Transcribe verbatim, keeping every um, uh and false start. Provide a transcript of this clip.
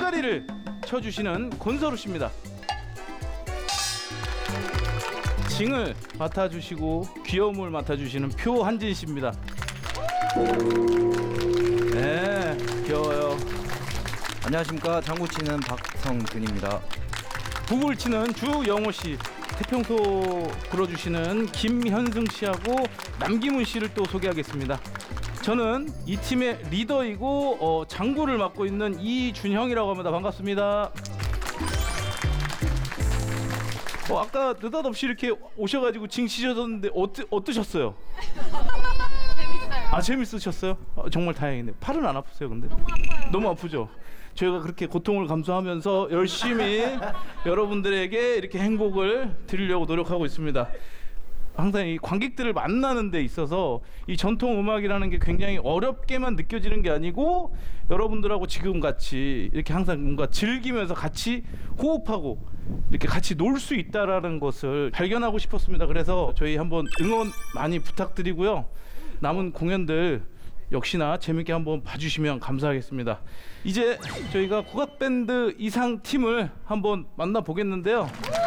뒷다리를 쳐주시는 권서루 씨입니다. 징을 맡아주시고 귀여움을 맡아주시는 표한진 씨입니다. 네, 귀여워요. 안녕하십니까. 장구 치는 박성근입니다. 북을 치는 주영호 씨, 태평소 불어주시는 김현승 씨하고 남기문 씨를 또 소개하겠습니다. 저는 이 팀의 리더이고 어, 장구를 맡고 있는 이준형이라고 합니다. 반갑습니다. 어, 아까 느닷없이 이렇게 오셔가지고 징 치셨는데 어떠, 어떠셨어요? 재밌어요. 아, 재밌으셨어요? 아, 정말 다행이네요. 팔은 안 아프세요 근데? 너무 아파요. 너무 아프죠? 저희가 그렇게 고통을 감수하면서 열심히 여러분들에게 이렇게 행복을 드리려고 노력하고 있습니다. 항상 이 관객들을 만나는 데 있어서 이 전통 음악이라는 게 굉장히 어렵게만 느껴지는 게 아니고 여러분들하고 지금 같이 이렇게 항상 뭔가 즐기면서 같이 호흡하고 이렇게 같이 놀 수 있다라는 것을 발견하고 싶었습니다. 그래서 저희 한번 응원 많이 부탁드리고요. 남은 공연들 역시나 재밌게 한번 봐주시면 감사하겠습니다. 이제 저희가 국악밴드 이상 팀을 한번 만나보겠는데요.